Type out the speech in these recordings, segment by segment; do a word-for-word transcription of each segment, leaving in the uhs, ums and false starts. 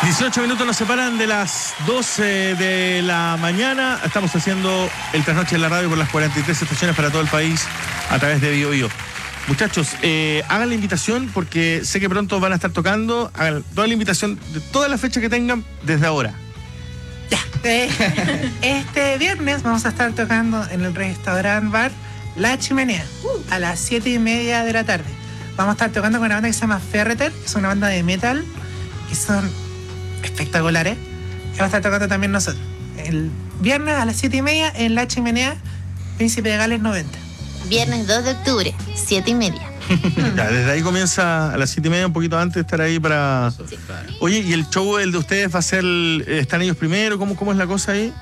dieciocho minutos nos separan de las doce de la mañana. Estamos haciendo el trasnoche en la radio por las cuarenta y tres estaciones para todo el país a través de Bio Bio. Muchachos, eh, hagan la invitación porque sé que pronto van a estar tocando. Hagan toda la invitación de todas las fechas que tengan desde ahora. Ya. Eh, este viernes vamos a estar tocando en el restaurant bar La Chimenea a las siete y media de la tarde. Vamos a estar tocando con una banda que se llama Ferreter, que es una banda de metal, que son espectaculares. Y vamos a estar tocando también nosotros. El viernes a las siete y media en La Chimenea, Príncipe de Gales noventa. Viernes dos de octubre, siete y media. Ya, desde ahí comienza a las siete y media, un poquito antes de estar ahí para... Sí. Oye, ¿y el show, el de ustedes, va a ser... ¿Están ellos primero? ¿Cómo, cómo es la cosa ahí?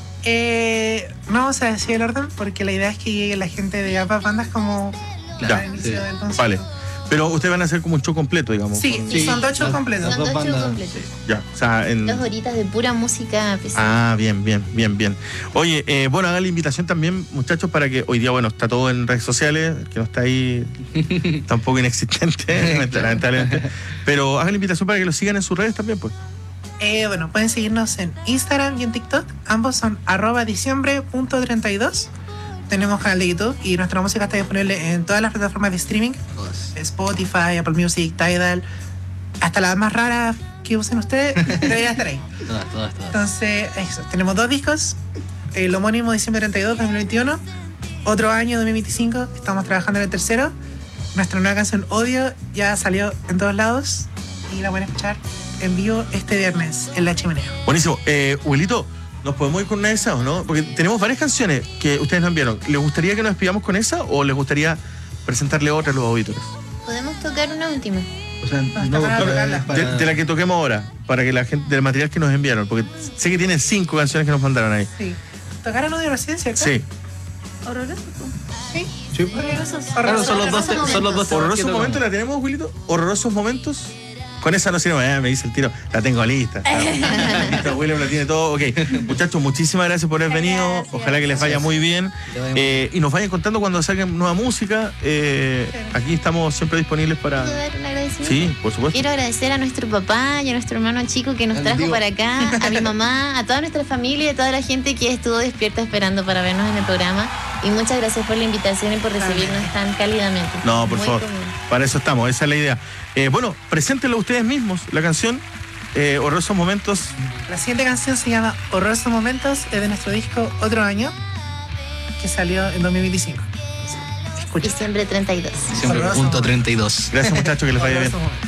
Eh, no vamos a decir el orden porque la idea es que llegue la gente de ambas bandas como Ya, al inicio sí. del concierto. Vale. Pero ustedes van a hacer como un show completo, digamos. Sí, con- Sí, son dos shows las- completos. las Son dos dos shows bandas. completos. Ya, o sea, en... Dos horitas de pura música pesada. Ah, bien, bien, bien, bien. Oye, eh, bueno, hagan la invitación también, muchachos, para que hoy día, bueno, está todo en redes sociales, que no está ahí, está un poco inexistente, lamentablemente. Pero hagan la invitación para que lo sigan en sus redes también, pues. Eh, bueno, pueden seguirnos en Instagram y en TikTok. Ambos son arroba diciembre punto treinta y dos. Tenemos canal de YouTube y nuestra música está disponible en todas las plataformas de streaming. Todas. Spotify, Apple Music, Tidal. Hasta las más raras que usen ustedes debería estar ahí. Todas, todas, todas. Entonces, eso. Tenemos dos discos. El homónimo diciembre treinta y dos, dos mil veintiuno. Otro año, dos mil veinticinco. Estamos trabajando en el tercero. Nuestra nueva canción Odio ya salió en todos lados. Y la pueden escuchar en vivo este viernes en La Chimenea. Buenísimo. Eh, Huelito, ¿nos podemos ir con una de esas o no? Porque tenemos varias canciones que ustedes nos enviaron. ¿Les gustaría que nos despidamos con esa o les gustaría presentarle otra a los auditores? Podemos tocar una última. O sea, está no, para para- tocarla. para- De, de la que toquemos ahora, para que la gente, del material que nos enviaron, porque sé que tienen cinco canciones que nos mandaron ahí. Sí. ¿Tocaron Odio recién, cierto? Sí. ¿Horroroso? Sí. Sí. Horrorosos. Claro, son los dos, son los dos temas que ¿Horrorosos tocamos. momentos la tenemos, Wilito? ¿Horrorosos momentos? Con esa no sirve, eh, me dice el tiro, la tengo lista. Listo, William lo tiene todo. Ok, muchachos, muchísimas gracias por haber venido. Gracias. Ojalá que les vaya muy bien. Que vaya muy Eh, y nos vayan contando cuando salgan nueva música. Eh, aquí estamos siempre disponibles para... ¿Puedo dar un agradecimiento? Sí, por supuesto. Quiero agradecer a nuestro papá y a nuestro hermano chico que nos Al trajo tío. para acá, a mi mamá, a toda nuestra familia y a toda la gente que estuvo despierta esperando para vernos en el programa. Y muchas gracias por la invitación y por recibirnos tan cálidamente. No, por Muy favor. cómodo. Para eso estamos, esa es la idea. Eh, bueno, preséntenlo ustedes mismos, la canción eh, Horrorosos Momentos. La siguiente canción se llama Horrorosos Momentos, es de nuestro disco Otro Año, que salió en dos mil veinticinco. Escucha. Diciembre treinta y dos. Siempre punto treinta y dos. Gracias, muchachos, que les vaya bien. Horrorosos Momentos.